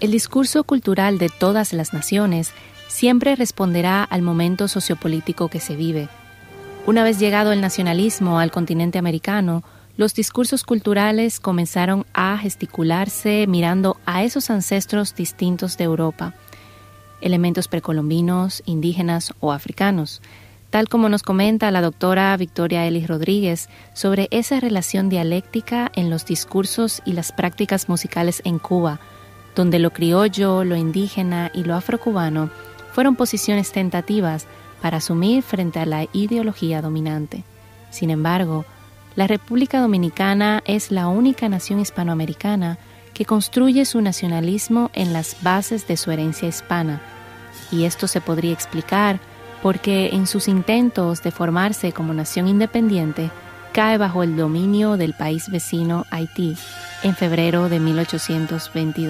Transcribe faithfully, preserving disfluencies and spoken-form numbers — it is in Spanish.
El discurso cultural de todas las naciones siempre responderá al momento sociopolítico que se vive. Una vez llegado el nacionalismo al continente americano, los discursos culturales comenzaron a gesticularse mirando a esos ancestros distintos de Europa, elementos precolombinos, indígenas o africanos, tal como nos comenta la doctora Victoria Ellis Rodríguez sobre esa relación dialéctica en los discursos y las prácticas musicales en Cuba, donde lo criollo, lo indígena y lo afrocubano fueron posiciones tentativas para asumir frente a la ideología dominante. Sin embargo, la República Dominicana es la única nación hispanoamericana que construye su nacionalismo en las bases de su herencia hispana, y esto se podría explicar porque en sus intentos de formarse como nación independiente cae bajo el dominio del país vecino Haití en febrero de mil ochocientos veintidós.